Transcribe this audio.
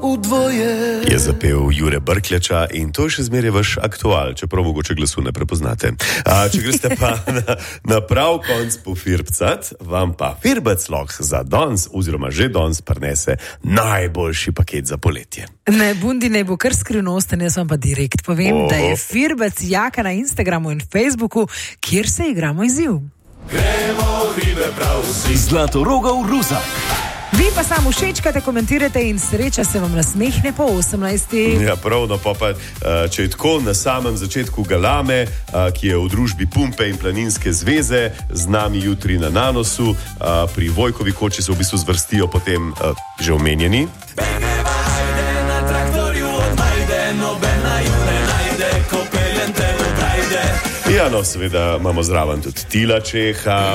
dvoje. Je zapel Jure Brkljača in to je še zmeraj vaš aktual, čeprav mogoče glasu ne prepoznate. Če greste pa na prav konc pofirbcat, vam pa firbec lahko za danes oziroma že danes prinese najboljši paket za poletje. Ne, Bundi ne bo kar skrivnosten, jaz vam pa direkt povem, da je firbec Jaka na Instagramu in Facebooku, kjer se igramo izziv. Gremo ribe prav vsi. Zlatorogov Ruzak. Vi pa samo všečkate, komentirate in sreča se vam nasmehne po 18. Ja, prav, no pa, če je tako na samem začetku galame, ki je v družbi Pumpe in Planinske zveze, z nami jutri na Nanosu, pri Vojkovi koči se v bistvu zvrstijo potem že omenjeni. Na traktorju odmajde, nobena ju ne najde, ko peljem te v brajde. Ja, no, seveda imamo zraven tudi Tila Čeha.